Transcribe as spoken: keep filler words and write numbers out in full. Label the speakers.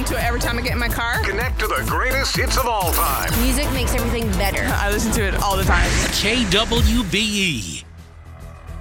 Speaker 1: listen to it every time I get in my car.
Speaker 2: Connect to the greatest hits of all time.
Speaker 3: Music makes everything better.
Speaker 1: I listen to it all the time.
Speaker 4: K W B E.